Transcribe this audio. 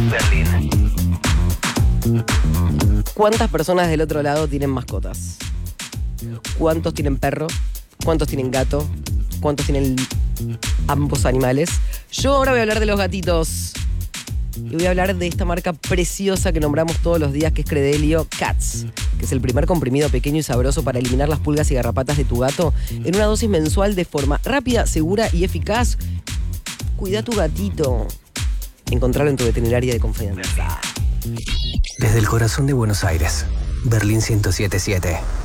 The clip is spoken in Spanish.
Berlín. ¿Cuántas personas del otro lado tienen mascotas? ¿Cuántos tienen perro? ¿Cuántos tienen gato? ¿Cuántos tienen ambos animales? Yo ahora voy a hablar de los gatitos. Y voy a hablar de esta marca preciosa que nombramos todos los días, que es Credelio Cats, que es el primer comprimido pequeño y sabroso para eliminar las pulgas y garrapatas de tu gato en una dosis mensual de forma rápida, segura y eficaz. Cuida tu gatito. Encontralo en tu veterinaria de confianza. Desde el corazón de Buenos Aires, Berlín 107.7.